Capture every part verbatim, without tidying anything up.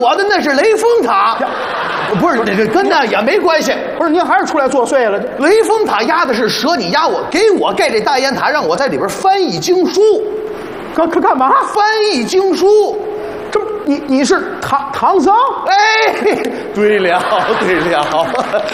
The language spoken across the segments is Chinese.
我的那是雷峰塔，不是这这跟那也没关系。 不是您还是出来作祟了？ 雷峰塔压的是蛇，你压我，给我盖这大雁塔，让我在里边翻译经书。 干干干嘛？ 翻译经书。 这你你是唐唐僧？ 哎，对了对了，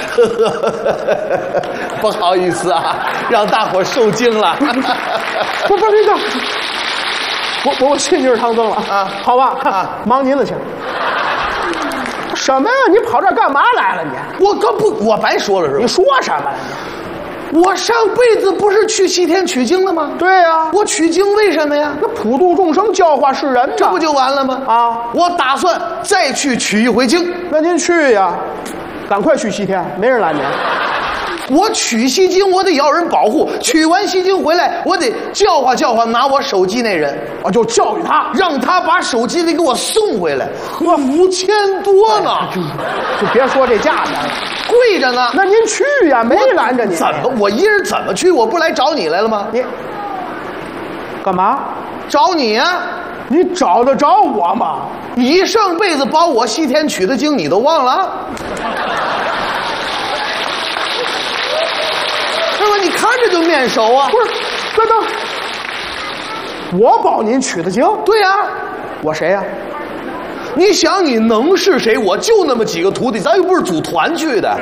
不好意思啊，让大伙受惊了。 不不是那个，我我我信你是唐僧了啊，好吧啊，忙您的去。什么呀？你跑这儿干嘛来了你？ 我可不，我白说了是吧？ 你说什么呀？ 我上辈子不是去西天取经的吗？ 对呀、啊， 我取经为什么呀？ 那普度众生，教化世人， 这不就完了吗？啊，我打算再去取一回经。 那您去呀，赶快去西天，没人拦您。 我取西经，我得要人保护。取完西经回来，我得教化教化拿我手机那人， 我就教育他， 让他把手机得给我送回来。呵，五千多呢， 就就别说这价钱了， 贵着呢。 那您去呀，没拦着你。 怎么？我一人怎么去？我不来找你来了吗？ 你干嘛？ 找你呀？ 你找得着我吗？ 你上辈子保我西天取的经，你都忘了？你看着就面熟啊！ 不是，等等，我保您取的经？ 对呀、啊， 我谁呀、啊？ 你想你能是谁？我就那么几个徒弟，咱又不是组团去的。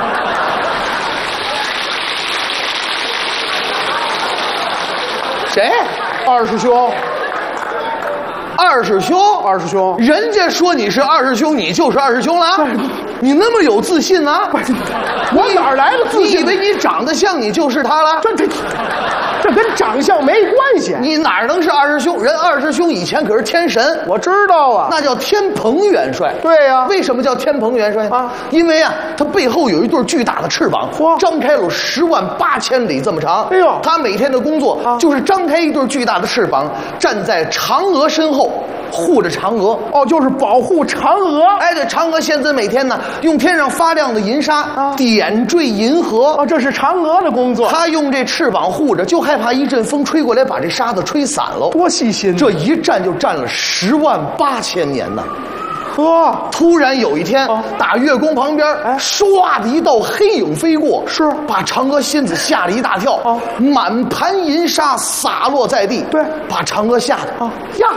谁？ 二师兄。 二师兄， 二师兄， 人家说你是二师兄，你就是二师兄了。你那么有自信呢、啊？ 我哪来的自信？ 你以为你长得像你就是他了？ 这这这跟长相没关系。 你哪能是二师兄？人二师兄以前可是天神， 我知道啊， 那叫天蓬元帅。 对呀、啊， 为什么叫天蓬元帅啊？因为啊，他背后有一对巨大的翅膀，张开了十万八千里这么长。 哎呦， 他每天的工作就是张开一对巨大的翅膀，站在嫦娥身后。护着嫦娥哦，就是保护嫦娥。 哎，对，嫦娥仙子每天呢用天上发亮的银沙、啊、点缀银河。 哦，这是嫦娥的工作。 她用这翅膀护着，就害怕一阵风吹过来把这沙子吹散了。 多细心！ 这一站就站了十万八千年呢。 呵， 突然有一天，啊、打月宫旁边， 哎， 唰的一道黑影飞过， 是把嫦娥仙子吓了一大跳。啊，满盘银沙洒落在地， 对， 把嫦娥吓得啊呀。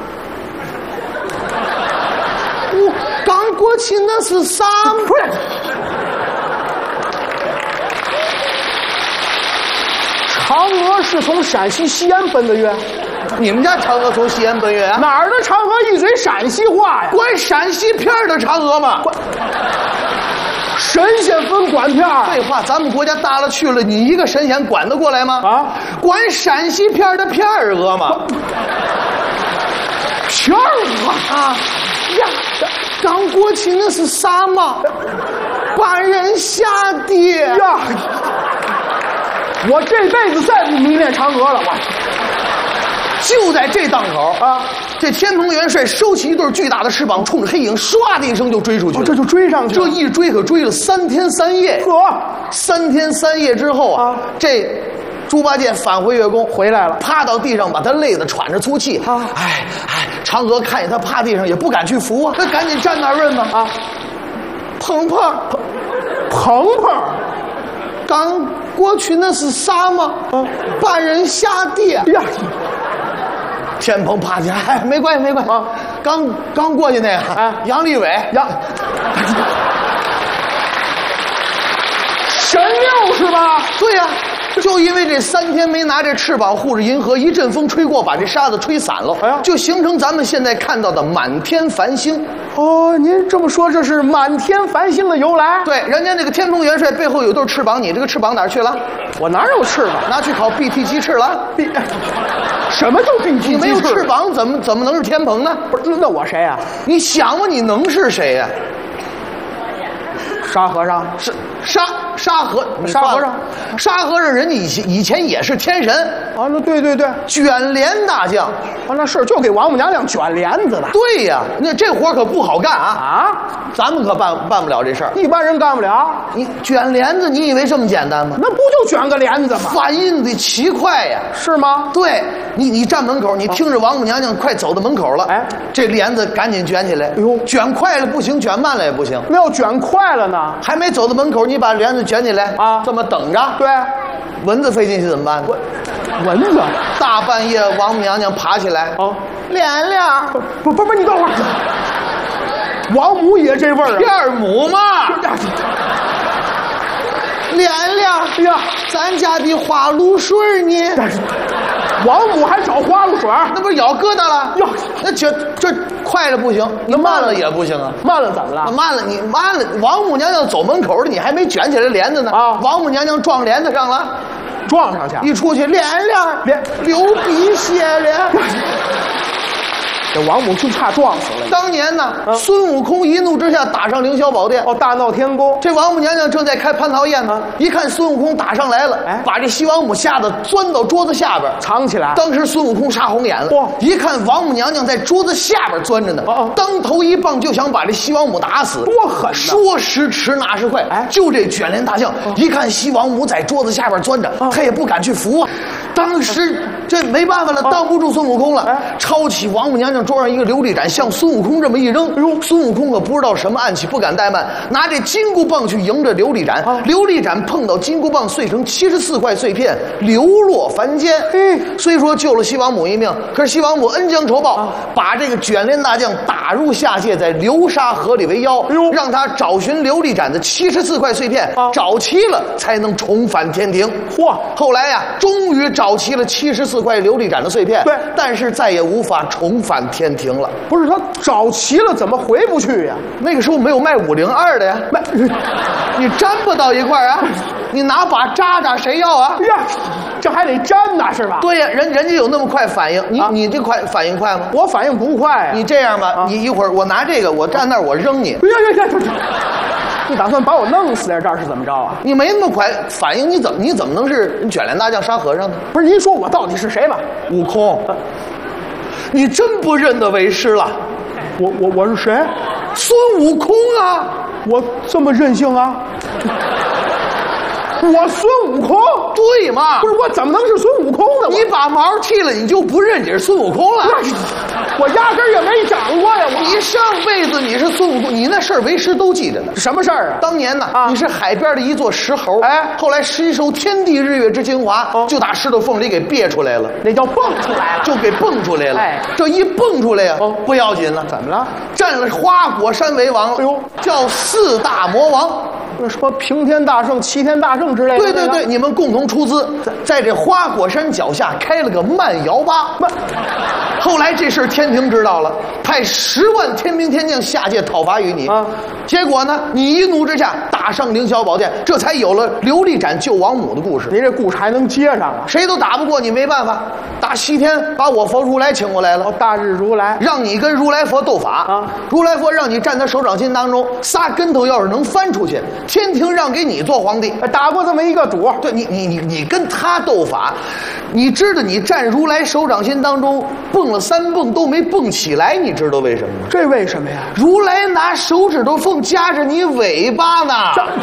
我刚过去那是啥？ 不是，嫦娥是从陕西西安奔的月。 你们家嫦娥从西安奔月啊？ 哪儿的嫦娥一嘴陕西话呀？ 管陕西片的嫦娥吗？ 神仙分管片儿。 废话，咱们国家大了去了，你一个神仙管得过来吗？ 啊， 管陕西片的片儿娥吗？ 片儿娥啊。呀，刚过去那是啥嘛？把人吓的呀！我这辈子再不迷恋嫦娥了，我。 就在这档口啊，这天蓬元帅收起一对巨大的翅膀，冲着黑影唰的一声就追出去了。 哦，这就追上去了。 这一追可追了三天三夜。 呵， 三天三夜之后啊，啊这。猪八戒返回月宫回来了， 趴到地上，把他累得喘着粗气。啊，哎哎，嫦娥看见他趴地上，也不敢去扶啊，他赶紧站那儿问吧。啊，鹏鹏， 鹏鹏， 刚过去那是啥吗？啊，把人吓的呀！天蓬趴下，哎，没关系，没关系啊。刚刚过去那个，啊，杨利伟，杨， 神六是吧？ 对呀、啊。就因为这三天没拿这翅膀护着银河，一阵风吹过，把这沙子吹散了，哎呀，就形成咱们现在看到的满天繁星。 哦，您这么说，这是满天繁星的由来？ 对，人家那个天蓬元帅背后有对翅膀，你这个翅膀哪儿去了？ 我哪有翅膀？ 拿去考 B T 鸡翅了。 B 什么叫 B T 鸡翅？ 你没有翅膀，怎么怎么能是天蓬呢？ 不是，那我谁呀、啊？ 你想吧，你能是谁呀、啊？ 沙和尚是沙沙和沙和尚， 沙和尚人家以前以前也是天神， 啊，那对对对， 卷帘大将啊，那是就给王母娘娘卷帘子的。 对呀，那这活可不好干啊！ 啊， 咱们可办办不了这事儿， 一般人干不了。 你卷帘子，你以为这么简单吗？ 那不就卷个帘子吗？ 反应得奇快呀！ 是吗？ 对你，你站门口，你听着王母娘娘快走到门口了，哎，这帘子赶紧卷起来。哎呦，卷快了不行，卷慢了也不行。 那要卷快了呢？ 还没走到门口，你把帘子卷起来啊，这么等着。 对， 蚊子飞进去怎么办呢？ 蚊子， 大半夜王母娘娘爬起来，哦，莲莲， 不不不，你等会儿，王母也这味儿啊？ 二母嘛。莲莲，哎呀，咱家的花露水呢？ 王母还找花露水， 那不是咬疙瘩了？哟，那这这快了不行，你慢了也不行啊。 慢了怎么了？ 慢了你慢了，王母娘娘走门口了，你还没卷起来帘子呢啊！王母娘娘撞帘子上了， 撞上去， 一出去莲莲莲流鼻血了。 这王母就差撞死了。 当年呢，啊、孙悟空一怒之下打上凌霄宝殿， 哦，大闹天宫。 这王母娘娘正在开蟠桃宴呢，啊、一看孙悟空打上来了，哎，把这西王母吓得钻到桌子下边藏起来。 当时孙悟空杀红眼了，哇！一看王母娘娘在桌子下边钻着呢，哦哦，当头一棒就想把这西王母打死， 多狠！ 说时迟那时快，哎，就这卷帘大将、哦、一看西王母在桌子下边钻着，哦、他也不敢去扶啊。当时这没办法了，当不住孙悟空了，哎，抄起王母娘娘桌上一个琉璃盏，向孙悟空这么一扔，哎呦，孙悟空可不知道什么暗器，不敢怠慢，拿这金箍棒去迎着琉璃盏，啊、琉璃盏碰到金箍棒，碎成七十四块碎片，流落凡间。嗯，虽说救了西王母一命，可是西王母恩将仇报，啊、把这个卷帘大将打入下界，在流沙河里为妖，哎呦，让他找寻琉璃盏的七十四块碎片，啊、找齐了才能重返天庭。嚯！后来呀，终于找齐了七十四块琉璃盏的碎片，对，但是再也无法重返天庭了。 不是他找齐了，怎么回不去呀？ 那个时候没有卖五零二的呀，卖你粘不到一块儿啊，你拿把扎扎谁要啊？ 呀，这还得粘呢是吧？ 对呀，人人家有那么快反应，你、啊、你这快反应快吗？ 我反应不快呀、啊。 你这样吧，啊、你一会儿我拿这个，我站那儿我扔你。 呀呀呀！你打算把我弄死在这儿是怎么着啊？ 你没那么快反应，你怎么你怎么能是卷帘大将沙和尚呢？ 不是，您说我到底是谁吧？ 悟空，你真不认得为师了？ 我我我是谁？ 孙悟空啊！ 我这么任性啊？我孙悟空？ 对嘛？ 不是，我怎么能是孙悟空呢？ 你把毛剃了，你就不认你是孙悟空了？ 我压根儿也没长过呀！ 你上辈子你是孙悟空，你那事儿为师都记着呢。 什么事儿啊？ 当年呢， 啊、 你是海边的一座石猴，哎，后来吸收天地日月之精华，哦、就打石头缝里给憋出来了， 那叫蹦出来了， 就给蹦出来了。哎，这一蹦出来呀、啊，哦、不要紧了， 怎么了？ 占了花果山为王了。哎呦，叫四大魔王。 什么平天大圣、齐天大圣之类的？ 对对对，你们共同出资，在这花果山脚下开了个慢摇吧。慢。后来这事天庭知道了，派十万天兵天将下界讨伐于你。啊，结果呢，你一怒之下打上凌霄宝殿，这才有了琉璃盏救王母的故事。 您这故事还能接上啊？ 谁都打不过你，没办法，打西天把我佛如来请过来了。 哦，大日如来， 让你跟如来佛斗法啊！如来佛让你站在手掌心当中，仨跟头要是能翻出去，天庭让给你做皇帝。 打过这么一个主， 对你，你你你跟他斗法，你知道你站如来手掌心当中蹦了三蹦都没蹦起来，你知道为什么吗？ 这为什么呀？ 如来拿手指头缝夹着你尾巴呢，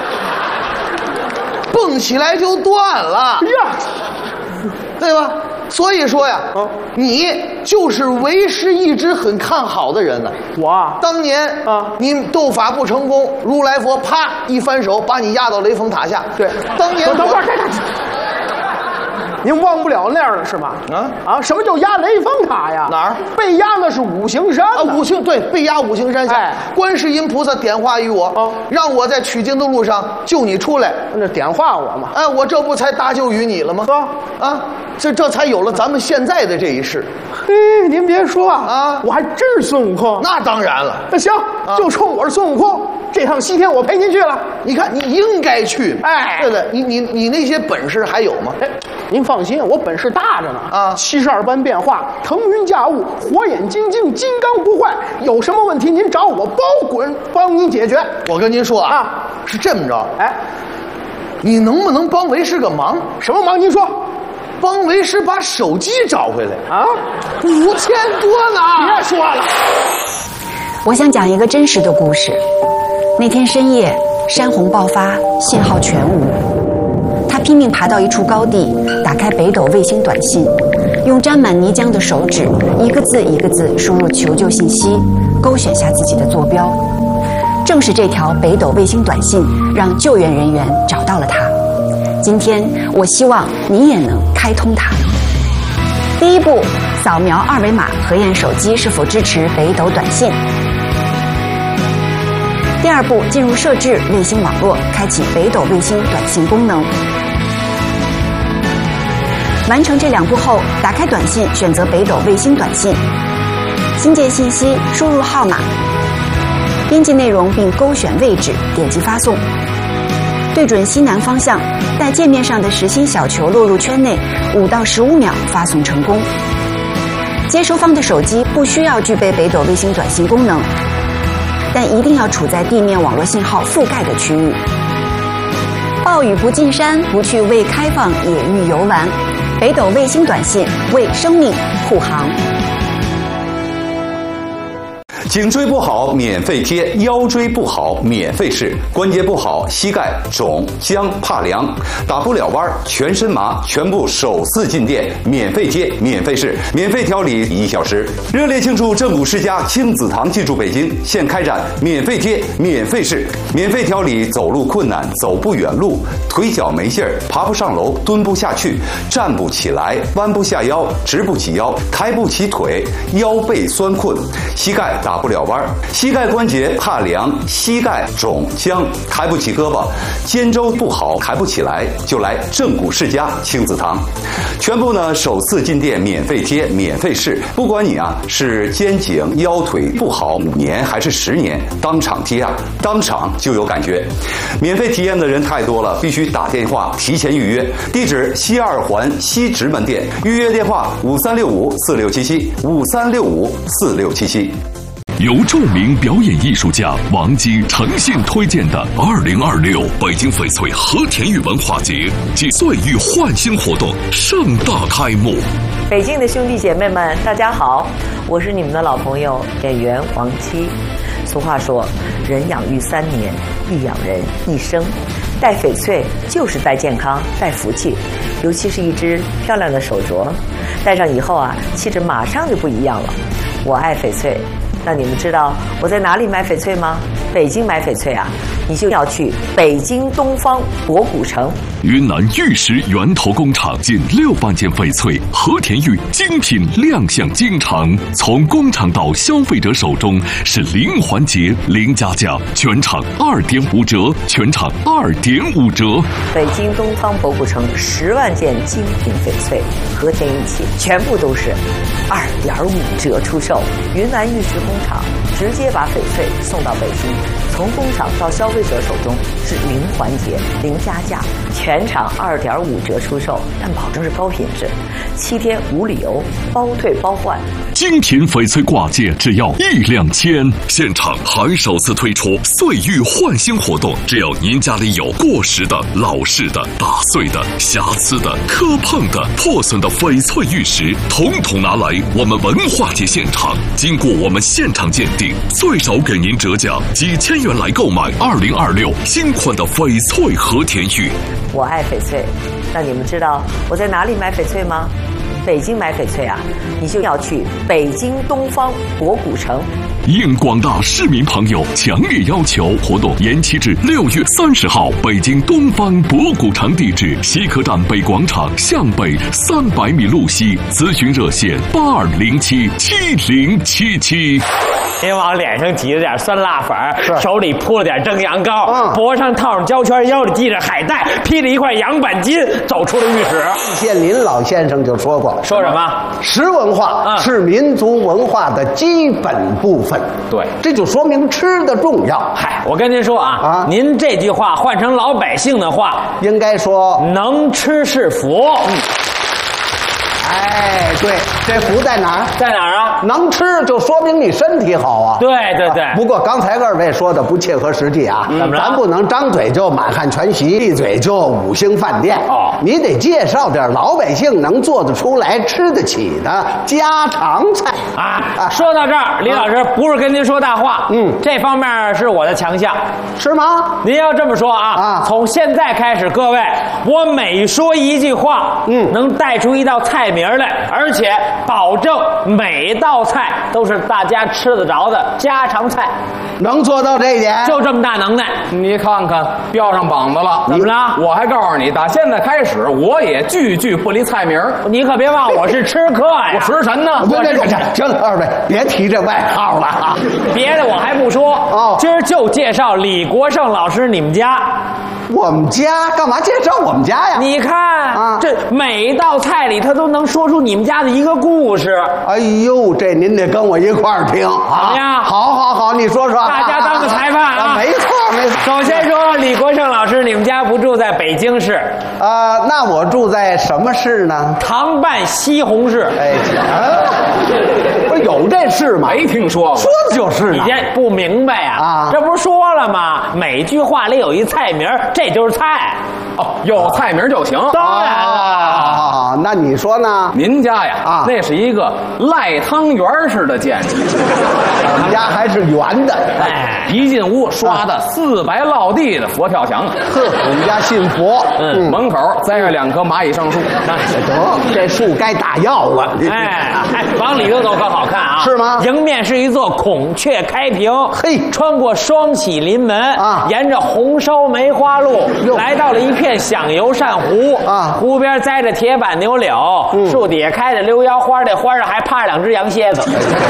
蹦起来就断了呀，对吧？所以说呀，啊、你就是为师一直很看好的人呢。 我啊， 当年啊，你斗法不成功，如来佛啪一翻手把你压到雷峰塔下。对，当年等会儿，您忘不了那样了是吗？啊啊！什么叫压雷峰塔呀？ 哪儿？ 被压那是五行山啊！五行对，被压五行山下。哎，观世音菩萨点化于我，哦、让我在取经的路上救你出来。 那点化我嘛？ 哎，我这不才搭救于你了吗？啊啊！这这才有了咱们现在的这一世。 嘿，您别说啊，我还真是孙悟空。 那当然了。 那行，啊、就冲我是孙悟空。这趟西天我陪您去了， 你看你应该去，哎，对对，你你你那些本事还有吗？哎， 您放心，我本事大着呢啊！七十二般变化，腾云驾雾，火眼金睛，金刚不坏。有什么问题您找我，包滚帮您解决。 我跟您说啊，啊是这么着，哎，你能不能帮为师个忙？ 什么忙？您说。 帮为师把手机找回来啊，五千多呢！ 别说了， 我想讲一个真实的故事。那天深夜，山洪爆发，信号全无。他拼命爬到一处高地，打开北斗卫星短信，用沾满泥浆的手指一个字一个字输入求救信息，勾选下自己的坐标。正是这条北斗卫星短信，让救援人员找到了他。今天，我希望你也能开通它。第一步，扫描二维码核验手机是否支持北斗短信。第二步，进入设置卫星网络，开启北斗卫星短信功能。完成这两步后，打开短信，选择北斗卫星短信，新建信息，输入号码，编辑内容并勾选位置，点击发送。对准西南方向，待界面上的实心小球落入圈内，五到十五秒发送成功。接收方的手机不需要具备北斗卫星短信功能，但一定要处在地面网络信号覆盖的区域。暴雨不进山，不去未开放野域游玩。北斗卫星短信为生命护航。 颈椎不好免费贴，腰椎不好免费试，关节不好膝盖肿僵怕凉，打不了弯全身麻，全部首次进店免费贴免费试，免费调理一小时。热烈庆祝正骨世家亲子堂进驻北京，现开展免费贴免费试，免费调理走路困难走不远路，腿脚没劲儿爬不上楼蹲不下去站不起来弯不下腰直不起腰抬不起腿腰背酸困膝盖打不了弯，膝盖关节怕凉，膝盖肿僵，抬不起胳膊，肩周不好，抬不起来，就来正骨世家亲子堂。全部呢首次进店免费贴，免费试，不管你啊是肩颈腰腿不好五年还是十年，当场贴啊，当场就有感觉。免费体验的人太多了，必须打电话提前预约。地址西二环西直门店，预约电话五三六五四六七七五三六五四六七七。 由著名表演艺术家王姬诚信推荐的二零二六北京翡翠和田玉文化节暨岁玉焕新活动盛大开幕。 北京的兄弟姐妹们，大家好，我是你们的老朋友演员王姬。俗话说，人养育三年，亦养人一生。戴翡翠就是戴健康，戴福气，尤其是一只漂亮的手镯，戴上以后啊，气质马上就不一样了。我爱翡翠。那你们知道我在哪里买翡翠吗？北京买翡翠啊，你就要去北京东方博古城。 云南玉石源头工厂近六万件翡翠和田玉精品亮相京城，从工厂到消费者手中是零环节零加价，全场二点五折，全场二点五折。 北京东方博古城十万件精品翡翠和田玉器，全部都是二点五折出售。云南玉石工厂直接把翡翠送到北京，从工厂到消费者手中是零环节零加价，全场二点五折出售，但保证是高品质，七天无理由，包退包换。 精品翡翠挂件只要一两千，现场还首次推出岁玉焕新活动，只要您家里有过时的、老式的、打碎的、瑕疵的、磕碰的、破损的翡翠玉石，统统拿来我们文化节现场，经过我们现场鉴定，最少给您折价几千元来购买二零二六新款的翡翠和田玉。 我爱翡翠，那你们知道我在哪里买翡翠吗？北京买翡翠啊，你就要去北京东方博古城。 应广大市民朋友强烈要求，活动延期至六月三十号。北京东方博古城地址：西客站北广场向北三百米路西。咨询热线：八二零七七零七七。 您往脸上挤了点酸辣粉，手里铺了点蒸羊羔，嗯、脖上套上胶圈，腰里系着海带，披了一块羊板筋，走出了浴室。 建林老先生就说过， 说什么？ 食文化、嗯、是民族文化的基本部分。 对， 这就说明吃的重要。 嗨，我跟您说啊，啊，您这句话换成老百姓的话， 应该说能吃是福。嗯哎，对，这福在哪儿？ 在哪儿啊？ 能吃就说明你身体好啊。 对对对。 不过刚才二位说的不切合实际啊， 怎么了？ 咱不能张嘴就满汉全席，闭嘴就五星饭店。 哦， 你得介绍点老百姓能做得出来、吃得起的家常菜啊。说到这儿，李老师不是跟您说大话，嗯，这方面是我的强项， 是吗？ 您要这么说啊，啊，从现在开始，各位，我每说一句话，嗯，能带出一道菜名来，而且保证每道菜都是大家吃得着的家常菜， 能做到这一点， 就这么大能耐。 你看看，标上膀子了， 怎么了？ 我还告诉你，打现在开始，我也句句不离菜名。 你可别忘，我是吃客呀， 我食神呢。 别别别，行了，二位别提这外号了啊。 别的我还不说，哦，今儿就介绍李国盛老师你们家。 我们家干嘛介绍我们家呀？ 你看啊，这每一道菜里他都能说出你们家的一个故事。 哎呦，这您得跟我一块儿听啊！ 怎么样？ 好，好，好，你说说。 大家当个裁判啊！ 没错，没错。 首先说，李国盛老师，你们家不住在北京市？ 啊、呃，那我住在什么市呢？ 常办西红柿。 哎，不是有这事吗？ 没听说过。 说的就是呢。 你这不明白呀？啊，这不是说了吗？每句话里有一菜名，这就是菜。 哦，有菜名就行。 当然了。 啊，那你说呢？ 您家呀，啊，那是一个赖汤圆式的建筑。 我们家还是圆的。 哎，一进屋刷的四白落地的佛跳墙。 呵，我们家信佛。 嗯，门口栽着两棵蚂蚁上树。 得，这树该打药了。 哎哎，往里头走可好看啊？ 是吗？ 迎面是一座孔雀开屏， 嘿， 穿过双喜临门啊， 沿着红烧梅花路来到了一片响油扇湖啊，湖边栽着铁板牛柳，嗯，树底下开着溜腰花，这花上还趴着两只羊蝎子。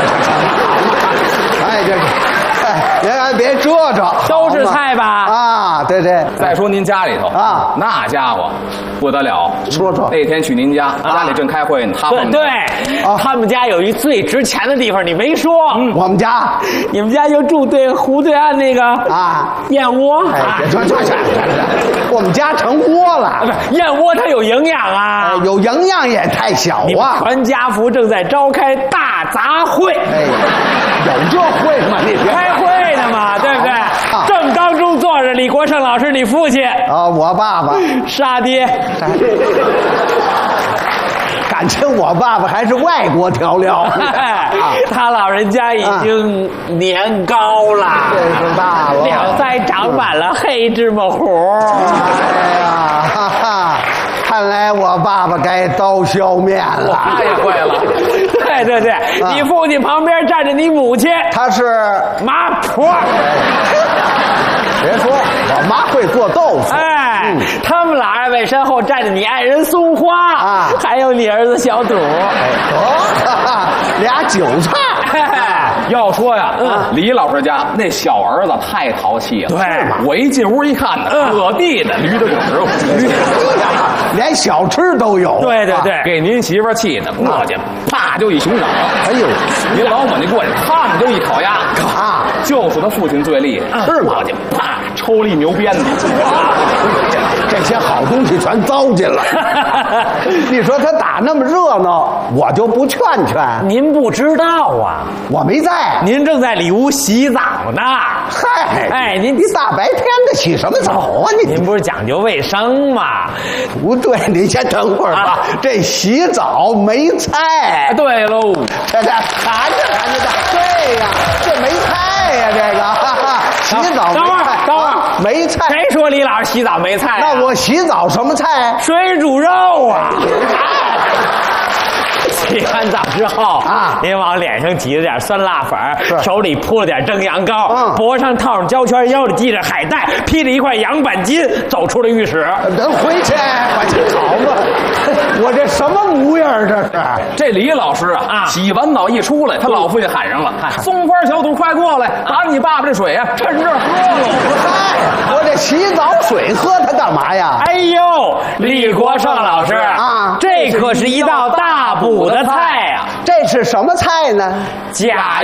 哎，这个。哎，别别折腾， 都是菜吧？ 啊，对对。 再说您家里头啊，那家伙不得了。 说说那天去您家，家里正开会呢，他对对，他们家有一最值钱的地方，你没说。 我们家， 你们家就住对湖对岸那个啊燕窝。 哎，行行行，我们家成窝了。 不是燕窝，它有营养啊， 有营养也太小啊。 全家福正在召开大杂烩。 哎，有这会吗？你开会呢嘛，对不对？啊、正当中坐着李国盛老师，你父亲啊，我爸爸杀爹。 感情我爸爸还是外国调料， 啊、他老人家已经年高了， 岁数大了， 两腮长满了黑芝麻糊。 哎呀，哈哈，看来我爸爸该刀削面了。 太坏了。 对对对，啊、你父亲旁边站着你母亲， 她是麻婆。 别说，我妈会做豆腐。 哎，嗯、他们俩二位身后站着你爱人松花啊，还有你儿子小赌。 哎，哦，俩韭菜。 要说呀，嗯，李老师家那小儿子太淘气了。 对， 我一进屋一看呢，各地的驴的狗食， 连小吃都有。 对对对， 给您媳妇气的，过去啪就一熊掌。 哎呦， 您老母亲过去，他们就一烤鸭。 啊， 就说他父亲最厉害， 是吗？ 过去啪抽了一牛鞭子。 这些好东西全糟践了。你说他打那么热闹，我就不劝劝。 您不知道啊， 我没在， 您正在里屋洗澡呢。 嗨， 哎，您你大白天的洗什么澡啊？你您不是讲究卫生吗？ 不对，您先等会儿吧。啊、这洗澡没菜。 对喽， 这这含着含着的，对呀，这没菜呀，这个哈哈洗澡没菜。 等会儿，等会儿， 没菜。 谁说李老师洗澡没菜、啊？ 那我洗澡什么菜？ 水煮肉啊！洗完澡之后啊，您往脸上挤了点酸辣粉，手里铺了点蒸羊羔，嗯、脖上套上胶圈，腰里系着海带，披着一块羊板筋，走出了浴室。 能回去，我这好嘛？我这什么模样？这是这李老师啊，啊洗完澡一出来，他老父亲喊上了：“松花小肚，快过来，把你爸爸这水啊，趁这儿喝了。” 嗨，我这洗澡水喝它干嘛呀？ 哎呦，李国盛老师啊，这可是一道大补的菜呀、啊！ 这是什么菜呢？ 假